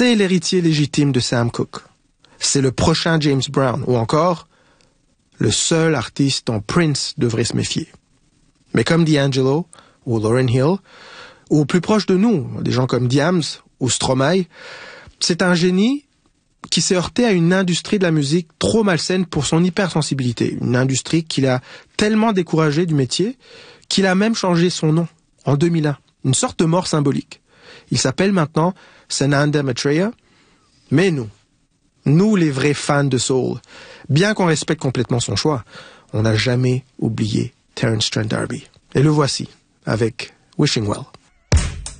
c'est l'héritier légitime de Sam Cooke. C'est le prochain James Brown, ou encore, le seul artiste dont Prince devrait se méfier. Mais comme D'Angelo, ou Lauryn Hill, ou plus proche de nous, des gens comme Diams ou Stromae, c'est un génie qui s'est heurté à une industrie de la musique trop malsaine pour son hypersensibilité. Une industrie qui l'a tellement découragé du métier qu'il a même changé son nom en 2001. Une sorte de mort symbolique. Il s'appelle maintenant Sananda Maitreya. Mais nous les vrais fans de soul, bien qu'on respecte complètement son choix, on n'a jamais oublié Terence Trent D'Arby. Et le voici, avec Wishing Well.